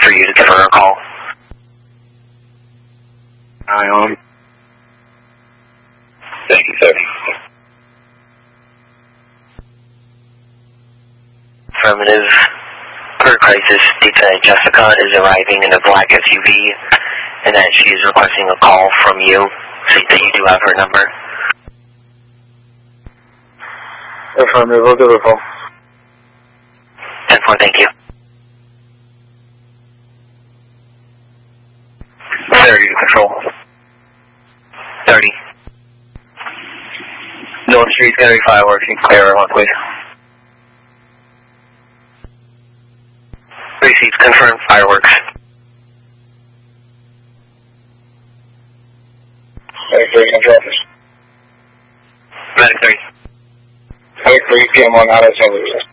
for you to give her a call. On. Thank you, sir. Affirmative. Per crisis states that Jessica is arriving in a black SUV and that she is requesting a call from you. State that you do have her number. Affirmative, I'll give her a call. 10-4, thank you. 30 to control. 30. North Street's gonna be fireworks. You can clear everyone, please. Receipts confirmed fireworks. Medic 3, Central Office. Medic 3. Medic 3 PM on out of St. Louis.